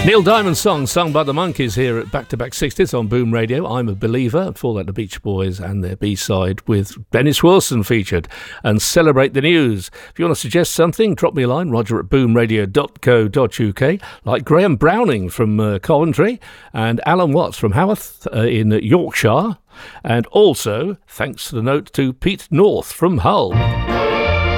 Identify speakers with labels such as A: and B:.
A: Neil Diamond song sung by the Monkees here at Back to Back 60s on Boom Radio. I'm a Believer. Before that, the Beach Boys and their B-side with Dennis Wilson featured. And Celebrate the News. If you want to suggest something, drop me a line, roger@boomradio.co.uk, like Graham Browning from Coventry and Alan Watts from Haworth in Yorkshire. And also, thanks to the note to Pete North from Hull.